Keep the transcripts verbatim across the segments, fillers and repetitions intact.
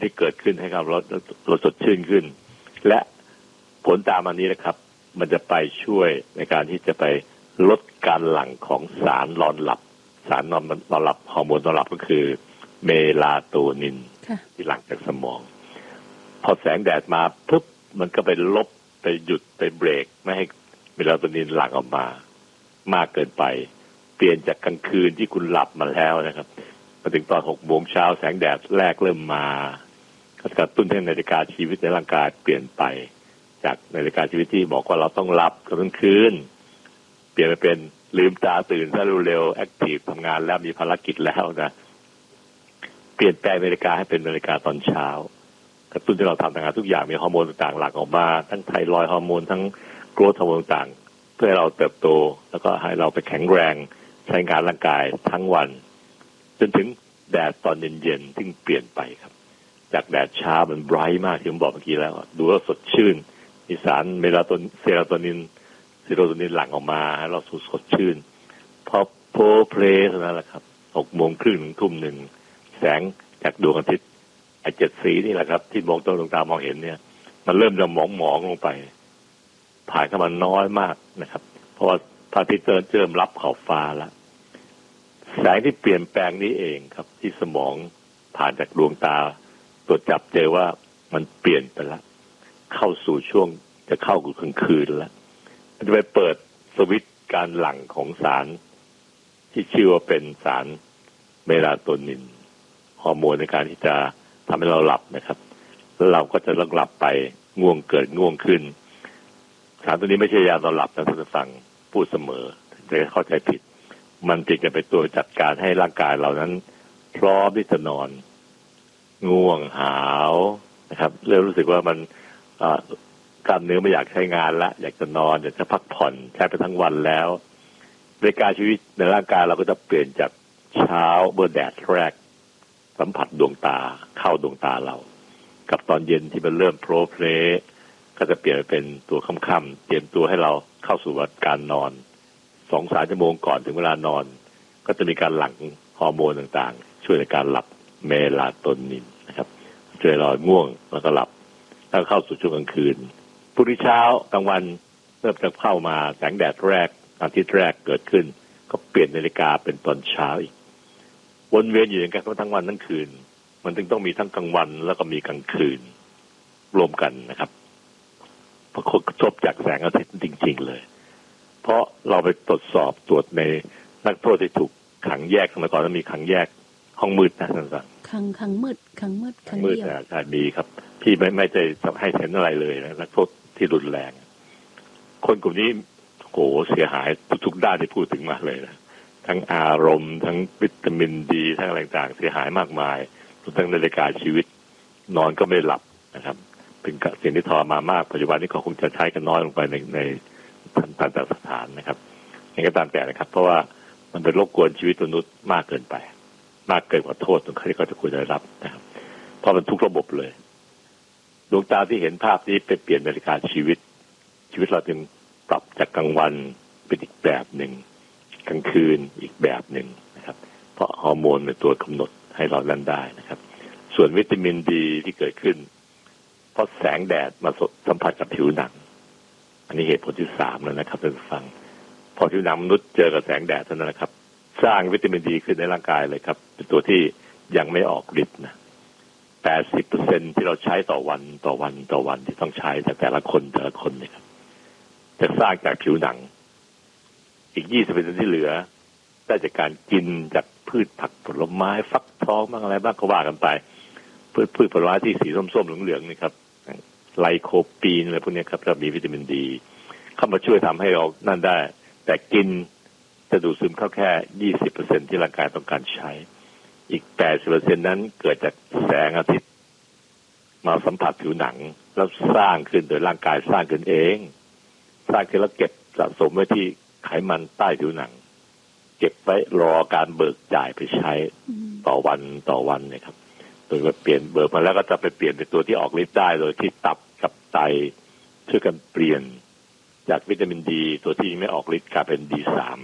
ที่เกิดขึ้นให้กับเราเราสดชื่นขึ้นและผลตามอันนี้นะครับมันจะไปช่วยในการที่จะไปลดการหลั่งของสารนอนหลับสารนอนนอนหลับฮอร์โมนนอนหลับก็คือเมลาโทนินที่หลั่งจากสมองพอแสงแดดมาปุ๊บมันก็ไปลบไปหยุดไปเบรกไม่ให้เมลาโทนินหลั่งออกมามากเกินไปเปลี่ยนจากกลางคืนที่คุณหลับมาแล้วนะครับมาถึงตอนหกโมงเช้าแสงแดดแรกเริ่มมากระตุ้นให้นาฬิกาชีวิตในร่างกายเปลี่ยนไปจากนาฬิกาชีวิตที่บอกว่าเราต้องหลับกลางคืนเปลี่ยนไปเป็นลืมตาตื่นซะเร็วๆแอคทีฟทำงานแล้วมีภารกิจแล้วนะเปลี่ยนแปลงนาฬิกาให้เป็นนาฬิกาตอนเช้ากระตุ้นให้เราทำงานทุกอย่างมีฮอร์โมนต่างๆหลั่งออกมาทั้งไทรอยด์ฮอร์โมนทั้งโกรทฮอร์โมนต่างเพื่อให้เราเติบโตแล้วก็ให้เราไปแข็งแรงใช้งานร่างกายทั้งวันจนถึงแดดตอนเย็นๆที่เปลี่ยนไปครับจากแดดเช้ามันไบรท์มากที่ผมบอกเมื่อกี้แล้วดูแล้วสดชื่นมีสารเมลาโทนินเซโรโทนินเซโรโทนินหลั่งออกมาให้เราสดชื่นพอโพเพลเท่านั้นแหละครับหกโมงครึ่งถึงทุ่มหนึ่งแสงจากดวงอาทิตย์ไอ้เจ็ดสีนี่แหละครับที่มองตัวดวงตามองเห็นเนี่ยมันเริ่มจะหมองหมองลงไปผ่านเข้ามาน้อยมากนะครับเพราะว่าพระอาทิตย์เริ่มรับขอบฟ้าแล้วแสงที่เปลี่ยนแปลงนี้เองครับที่สมองผ่านจากดวงตาตรวจจับเจอว่ามันเปลี่ยนไปแล้วเข้าสู่ช่วงจะเข้ากลางคืนแล้วมันจะไปเปิดสวิตช์การหลั่งของสารที่ชื่อว่าเป็นสารเมลาโทนินฮอร์โมนในการที่จะทำให้เราหลับนะครับแล้วเราก็จะเลิกหลับไปง่วงเกิดง่วงขึ้นสารตัวนี้ไม่ใช่ยานอนหลับนะท่านผู้ฟังพูดเสมอจะเข้าใจผิดมันจึงจะเป็นตัวจัดการให้ร่างกายเรานั้นพร้อมที่จะนอนง่วงหาวนะครับเริ่มรู้สึกว่ามันกล้ามเนื้อไม่อยากใช้งานละอยากจะนอนอยากจะพักผ่อนใช้ไปทั้งวันแล้วในการชีวิตในร่างกายเราก็จะเปลี่ยนจากเช้าเมื่อแดดแรกสัมผัสดวงตาเข้าดวงตาเรากับตอนเย็นที่มันเริ่มโปรเพลก็จะเปลี่ยนเป็นตัวค่ำๆเตรียมตัวให้เราเข้าสู่การนอนสองสามชั่วโมงก่อนถึงเวลานอนก็จะมีการหลั่งฮอร์โมนต่างๆช่วยในการหลับเมลาโทนินนะครับช่วยเราง่วงแล้วก็หลับแล้วเข้าสู่ช่วงกลางคืนพรุ่งนี้เช้ากลางวันเริ่มจะเข้ามาแสงแดดแรกอาทิตย์แรกเกิดขึ้นก็เปลี่ยนนาฬิกาเป็นตอนเช้าอีกวนเวียนอยู่อย่างนั้นทั้งวันทั้งคืนมันจึงต้องมีทั้งกลางวันแล้วก็มีกลางคืนรวมกันนะครับเพราะกระทบจากแสงอาทิตย์จริงๆเลยเพราะเราไปตรวจสอบตรวจในนักโทษที่ถูกขังแยกสมัยก่อนแล้วมีขังแยกห้องมืดนะท่านสั่งขังขังมืดขังมืดขังมืดใช่มีครับพี่ไม่ไม่ได้ให้เห็นอะไรเลยนะนักโทษที่รุนแรงคนกลุ่มนี้โหเสียหายทุกด้านที่พูดถึงมาเลยนะทั้งอารมณ์ทั้งวิตามินดีทั้งอะไรต่างๆเสียหายมากมายทั้งนาฬิกาชีวิตนอนก็ไม่หลับนะครับเป็นสิ่งที่ทรมานมากปัจจุบันนี้ก็คงจะใช้กันน้อยลงไปในในทันตสถานนะครับอย่างก็ตามแต่นะครับเพราะว่ามันเป็นรบกวนชีวิตมนุษย์มากเกินไปมากเกินกว่าโทษตรงที่เขาจะควรได้รับนะครับเพราะมันทุกระบบเลยดวงตาที่เห็นภาพนี้ไปเปลี่ยนนาฬิกาชีวิตชีวิตเราจึงปรับจากกลางวันเป็นอีกแบบหนึ่งกลางคืนอีกแบบหนึ่งนะครับเพราะฮอร์โมนเป็นตัวกำหนดให้เรานั้นได้นะครับส่วนวิตามินดีที่เกิดขึ้นเพราะแสงแดดมาสัมผัสกับผิวหนังอันนี้เหตุผลที่สามแล้วนะครับท่านผู้ฟังพอผิวหนังมนุษย์เจอกับแสงแดดเท่านั้นนะครับสร้างวิตามินดีขึ้นในร่างกายเลยครับเป็นตัวที่ยังไม่ออกฤทธิ์นะ แปดสิบเปอร์เซ็นต์ ที่เราใช้ต่อวันต่อวันต่อวันที่ต้องใช้แต่แต่ละคนแต่ละคนเนี่ยครับจะสร้างจากผิวหนังอีก ยี่สิบเปอร์เซ็นต์ ที่เหลือได้จากการกินจากพืชผักผลไม้ฟักทองบ้างอะไรบ้างก็ว่ากันไปพืชพืชผลไม้ที่สีส้มๆเหลืองๆนี่ครับไลโคปีนอะไรพวกนี้ครับจะมีวิตามินดีเข้ามาช่วยทำให้เรานั่นได้แต่กินจะดูดซึมเข้าแค่ ยี่สิบเปอร์เซ็นต์ ที่ร่างกายต้องการใช้อีก แปดสิบเปอร์เซ็นต์ นั้นเกิดจากแสงอาทิตย์มาสัมผัสผิวหนังแล้วสร้างขึ้นโดยร่างกายสร้างขึ้นเองสร้างขึ้นแล้วเก็บสะสมไว้ที่ไขมันใต้ผิวหนังเก็บไว้รอการเบิกจ่ายไปใช้ต่อวันต่อวันเนี่ยครับโดยว่าเปลี่ยนเบิกมาแล้วก็จะไปเปลี่ยนเป็นตัวที่ออกฤทธิ์ได้โดยที่ตับกับไตช่วยกันเปลี่ยนจากวิตามินดีตัวที่ไม่ออกฤทธิ์กลายเป็น ดี สาม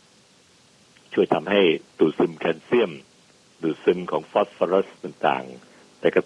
ช่วยทำให้ดูดซึมแคลเซียมดูดซึมของฟอสฟอรัสต่าง